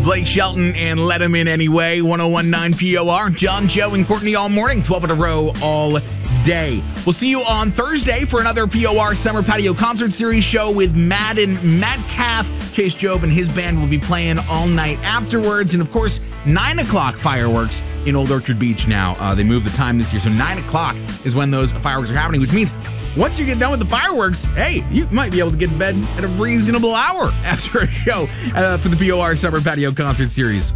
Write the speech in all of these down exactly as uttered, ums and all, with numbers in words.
Blake Shelton and Let 'Em In Anyway. one oh one point nine P O R. John, Joe, and Courtney all morning. twelve in a row all day. We'll see you on Thursday for another P O R Summer Patio Concert Series show with Madden Metcalf. Chase Job and his band will be playing all night afterwards. And, of course, nine o'clock fireworks in Old Orchard Beach now. Uh, they moved the time this year, so nine o'clock is when those fireworks are happening, which means once you get done with the fireworks, hey, you might be able to get to bed at a reasonable hour after a show uh, for the P O R Summer Patio Concert Series.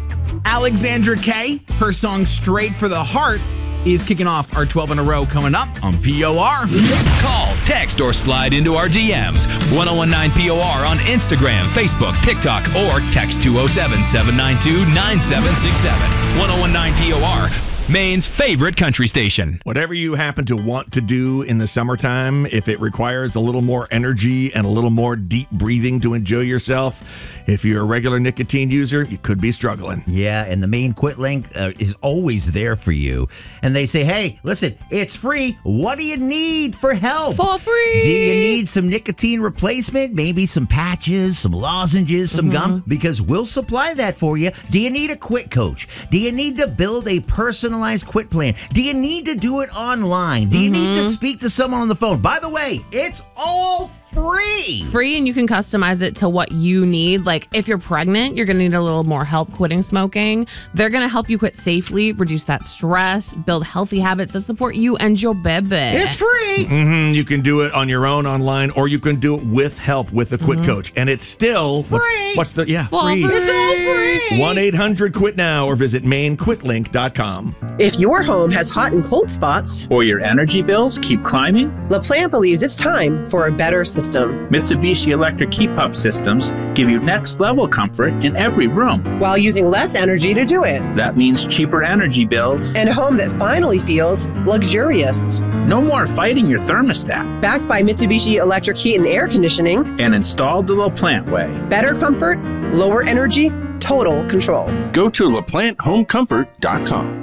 Alexandra Kay, her song Straight for the Heart, is kicking off our twelve in a row coming up on P O R. Call, text, or slide into our D Ms. ten nineteen P O R on Instagram, Facebook, TikTok, or text two oh seven, seven nine two, nine seven six seven. ten nineteen P O R, Maine's favorite country station. Whatever you happen to want to do in the summertime, if it requires a little more energy and a little more deep breathing to enjoy yourself, if you're a regular nicotine user, you could be struggling. Yeah, and the Maine Quit link uh, is always there for you. And they say, hey, listen, it's free. What do you need for help? For free. Do you need some nicotine replacement? Maybe some patches, some lozenges, some Mm-hmm. gum? Because we'll supply that for you. Do you need a quit coach? Do you need to build a personalized quit plan? Do you need to do it online? Do you Mm-hmm. need to speak to someone on the phone? By the way, it's all free. Free, and you can customize it to what you need. Like if you're pregnant, you're going to need a little more help quitting smoking. They're going to help you quit safely, reduce that stress, build healthy habits that support you and your baby. It's free. Mm-hmm. You can do it on your own online, or you can do it with help with a quit coach. And it's still Free. What's, what's the, yeah, For free. free. It's all free. one eight hundred quit now or visit maine quit link dot com. If your home has hot and cold spots, or your energy bills keep climbing, LaPlante believes it's time for a better system. Mitsubishi Electric Heat Pump Systems give you next level comfort in every room. While using less energy to do it. That means cheaper energy bills. And a home that finally feels luxurious. No more fighting your thermostat. Backed by Mitsubishi Electric Heat and Air Conditioning. And installed the LaPlante way. Better comfort, lower energy, total control. Go to la plante home comfort dot com.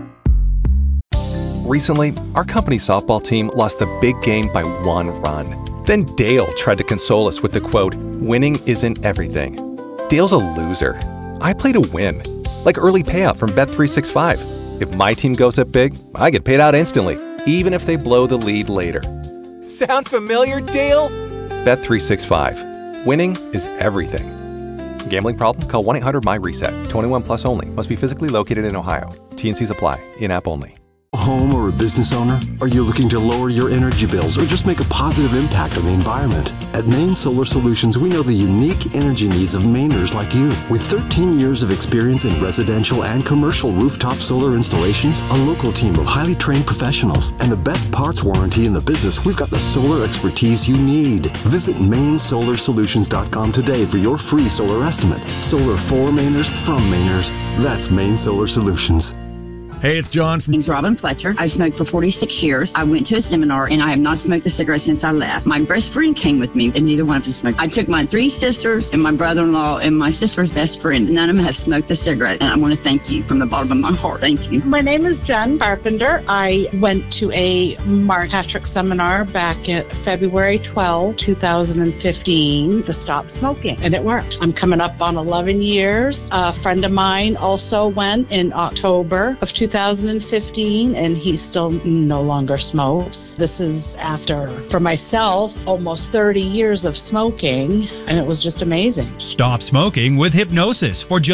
Recently, our company softball team lost the big game by one run. Then Dale tried to console us with the quote, winning isn't everything. Dale's a loser. I play to win. Like early payout from Bet three sixty-five. If my team goes up big, I get paid out instantly, even if they blow the lead later. Sound familiar, Dale? Bet three sixty-five. Winning is everything. Gambling problem? Call one eight hundred my reset. twenty-one plus only. Must be physically located in Ohio. T N Cs apply. In-app only. Home or a business owner? Are you looking to lower your energy bills or just make a positive impact on the environment? At Maine Solar Solutions, we know the unique energy needs of Mainers like you. With thirteen years of experience in residential and commercial rooftop solar installations, a local team of highly trained professionals, and the best parts warranty in the business, we've got the solar expertise you need. Visit maine solar solutions dot com today for your free solar estimate. Solar for Mainers, from Mainers. That's Maine Solar Solutions. Hey, it's John from... My name's Robin Fletcher. I've smoked for forty-six years. I went to a seminar and I have not smoked a cigarette since I left. My best friend came with me and neither one of us smoked. I took my three sisters and my brother-in-law and my sister's best friend. None of them have smoked a cigarette, and I want to thank you from the bottom of my heart. Thank you. My name is Jen Carpenter. I went to a Mark Patrick seminar back in February twelfth, two thousand fifteen to stop smoking, and it worked. I'm coming up on eleven years. A friend of mine also went in October of two thousand fifteen, and he still no longer smokes. This is after, for myself, almost thirty years of smoking, and it was just amazing. Stop smoking with hypnosis for just